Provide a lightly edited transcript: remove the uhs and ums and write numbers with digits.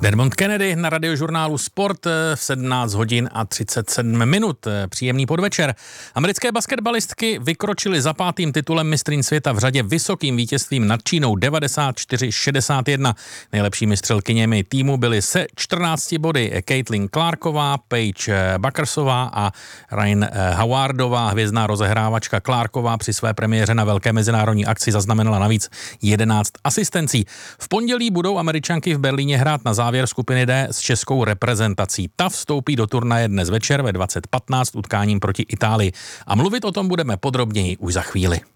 Dermot Kennedy na radiožurnálu Sport v 17 hodin a 37 minut. Příjemný podvečer. Americké basketbalistky vykročily za 5. titulem mistryň světa v řadě vysokým vítězstvím nad Čínou 94-61. Nejlepšími střelkyněmi týmu byly se 14 body Caitlin Clarková, Paige Buckersová a Ryan Howardová. Hvězdná rozehrávačka Clarková při své premiéře na velké mezinárodní akci zaznamenala navíc 11 asistencí. V pondělí budou Američanky v Berlíně hrát na závěr skupiny D s českou reprezentací. Ta vstoupí do turnaje dnes večer ve 20:15 utkáním proti Itálii. A mluvit o tom budeme podrobněji už za chvíli.